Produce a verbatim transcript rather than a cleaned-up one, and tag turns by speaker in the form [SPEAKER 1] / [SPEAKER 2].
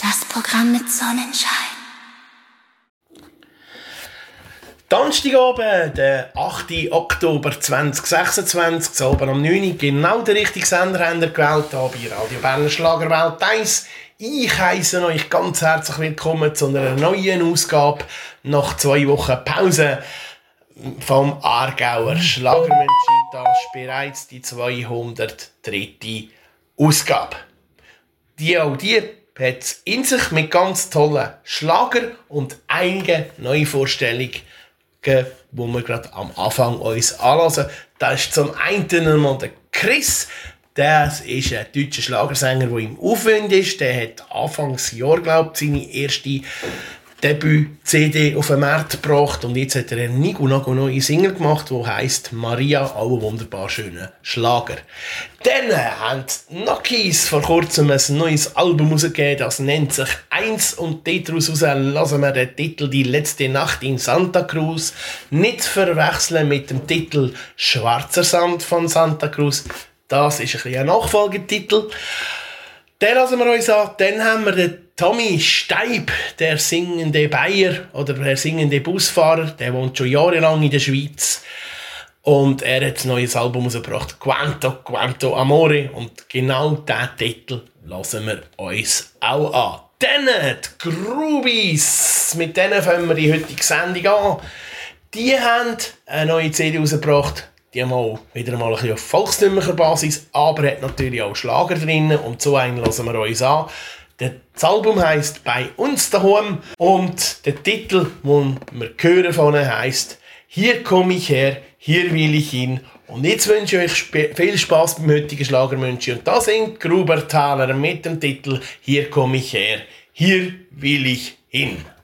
[SPEAKER 1] Das Programm mit Sonnenschein.
[SPEAKER 2] Donnerstagabend, der achter Oktober zweitausendsechsundzwanzig, so oben am neun Uhr, genau den richtigen Sender haben wir gewählt, hier bei Radio Berner Schlagerwelt eins. Ich heisse euch ganz herzlich willkommen zu einer neuen Ausgabe nach zwei Wochen Pause vom Aargauer Schlagermönchi. Das ist bereits die zweihundertdritte Ausgabe. Die auch die hat es in sich mit ganz tollen Schlager und einigen neuen Vorstellungen, die wir gerade am Anfang uns anhören. Das ist zum einen einmal der Chris. Das ist ein deutscher Schlagersänger, der im Aufwind ist. Der hat Anfangsjahr, glaube ich, seine erste Debüt-C D auf den Markt gebracht. Und jetzt hat er einen Nico Nago neue Single gemacht, die heisst Maria, auch ein wunderbar schöner Schlager. Dann haben die Nokis vor kurzem ein neues Album herausgegeben, das nennt sich «Eins», und daraus lassen wir den Titel «Die letzte Nacht in Santa Cruz». Nicht verwechseln mit dem Titel «Schwarzer Sand» von Santa Cruz. Das ist ein bisschen ein Nachfolgetitel. Den lassen wir uns an. Dann haben wir den Tommy Steib, der singende Bayer oder der singende Busfahrer. Der wohnt schon jahrelang in der Schweiz. Und er hat ein neues Album herausgebracht. «Quanto, Quanto Amore». Und genau diesen Titel lassen wir uns auch an. Dann die Groovies. Mit denen fangen wir die heutige Sendung an. Die haben eine neue C D herausgebracht. Die haben auch wieder mal ein bisschen auf volkstümlicher Basis, aber hat natürlich auch Schlager drin. Und so einen lassen wir uns an. Das Album heisst «Bei uns daheim» und der Titel, den wir hören von ihnen, heisst «Hier komme ich her, hier will ich hin». Und jetzt wünsche ich euch sp- viel Spass beim heutigen Schlagermönchi. Und da singt Grubertaler mit dem Titel «Hier komme ich her, hier will ich hin».